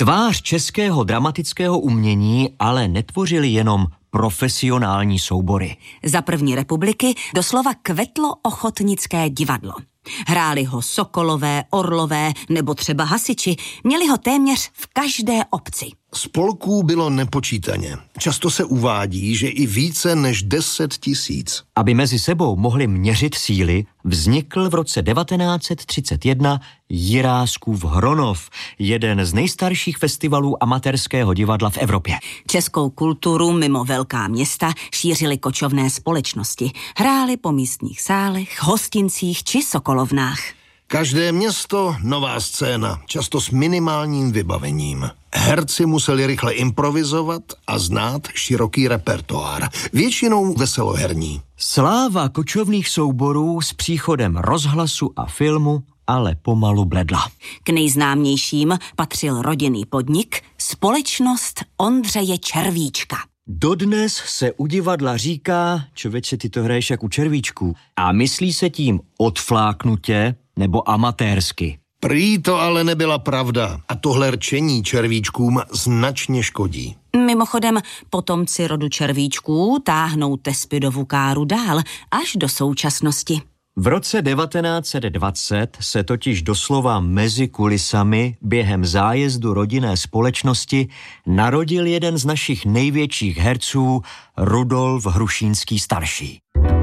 Tvář českého dramatického umění ale netvořili jenom profesionální soubory. Za první republiky doslova kvetlo ochotnické divadlo. Hráli ho sokolové, orlové nebo třeba hasiči, měli ho téměř v každé obci. Spolků bylo nepočítaně. Často se uvádí, že i více než 10 000. Aby mezi sebou mohli měřit síly, vznikl v roce 1931 Jiráskův Hronov, jeden z nejstarších festivalů amatérského divadla v Evropě. Českou kulturu mimo velká města šířily kočovné společnosti. Hráli po místních sálech, hostincích či sokolovnách. Každé město nová scéna, často s minimálním vybavením. Herci museli rychle improvizovat a znát široký repertoár, většinou veseloherní. Sláva kočovných souborů s příchodem rozhlasu a filmu ale pomalu bledla. K nejznámějším patřil rodinný podnik Společnost Ondřeje Červíčka. Dodnes se u divadla říká, člověče, ty to hraješ jak u červíčků, a myslí se tím odfláknutě nebo amatérsky. Prý to ale nebyla pravda a tohle rčení červíčkům značně škodí. Mimochodem, potomci rodu červíčků táhnou Tespidovu káru dál až do současnosti. V roce 1920 se totiž doslova mezi kulisami během zájezdu rodinné společnosti narodil jeden z našich největších herců, Rudolf Hrušínský starší.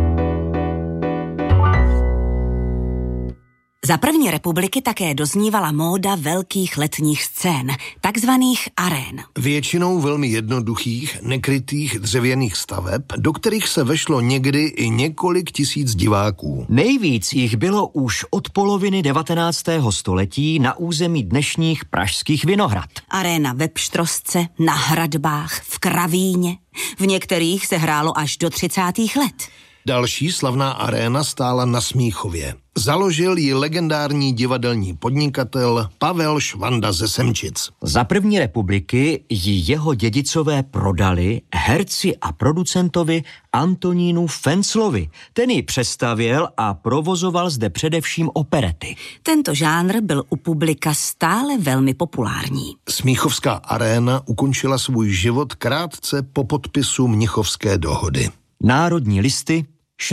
Za první republiky také doznívala móda velkých letních scén, takzvaných arén. Většinou velmi jednoduchých, nekrytých dřevěných staveb, do kterých se vešlo někdy i několik tisíc diváků. Nejvíc jich bylo už od poloviny 19. století na území dnešních pražských Vinohrad. Aréna ve Pštrosce, na Hradbách, v Kravíně. V některých se hrálo až do 30. let. Další slavná aréna stála na Smíchově. Založil ji legendární divadelní podnikatel Pavel Švanda ze Semčic. Za první republiky ji jeho dědicové prodali herci a producentovi Antonínu Fenclovi. Ten ji přestavěl a provozoval zde především operety. Tento žánr byl u publika stále velmi populární. Smíchovská aréna ukončila svůj život krátce po podpisu Mnichovské dohody. Národní listy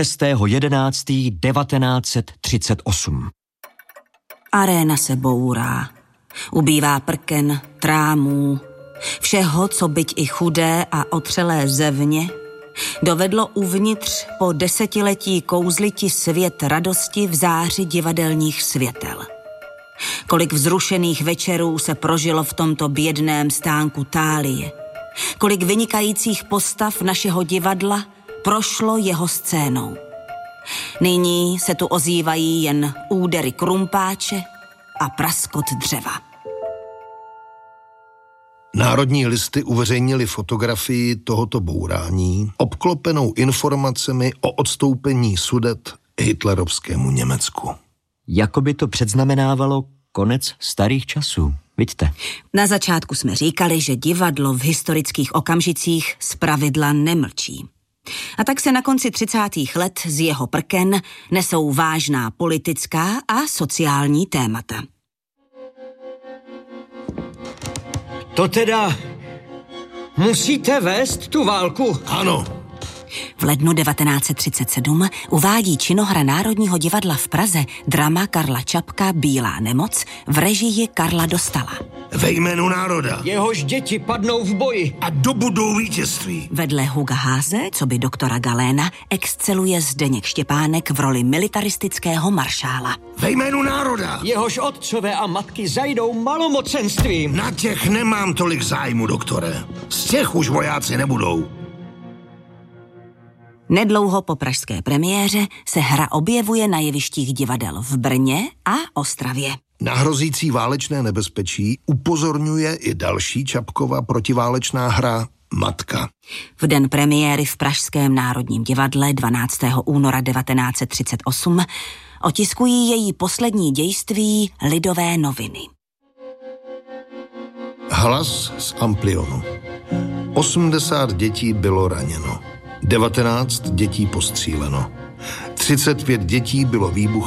6.11.1938. Aréna se bourá. Ubývá prken, trámů, všeho, co byť i chudé a otřelé zevně, dovedlo uvnitř po desetiletí kouzliti svět radosti v záři divadelních světel. Kolik vzrušených večerů se prožilo v tomto bědném stánku Tálie. Kolik vynikajících postav našeho divadla prošlo jeho scénou. Nyní se tu ozývají jen údery krumpáče a praskot dřeva. Národní listy uveřejnili fotografii tohoto bourání, obklopenou informacemi o odstoupení Sudet hitlerovskému Německu. Jakoby to předznamenávalo konec starých časů. Vidíte. Na začátku jsme říkali, že divadlo v historických okamžicích zpravidla nemlčí. A tak se na konci 30. let z jeho prken nesou vážná politická a sociální témata. To teda musíte vést tu válku? Ano. V lednu 1937 uvádí činohra Národního divadla v Praze drama Karla Čapka Bílá nemoc v režii Karla Dostala. Ve jménu národa. Jehož děti padnou v boji. A dobudou vítězství. Vedle Huga Háze, coby doktora Galéna, exceluje Zdeněk Štěpánek v roli militaristického maršála. Ve jménu národa. Jehož otcové a matky zajdou malomocenstvím. Na těch nemám tolik zájmu, doktore. Z těch už vojáci nebudou. Nedlouho po pražské premiéře se hra objevuje na jevištích divadel v Brně a Ostravě. Na hrozící válečné nebezpečí upozorňuje i další Čapkova protiválečná hra Matka. V den premiéry v Pražském národním divadle 12. února 1938 otiskují její poslední dějství Lidové noviny. Hlas z Amplionu. 80 dětí bylo raněno. 19 dětí postříleno. 35 dětí bylo výbuchem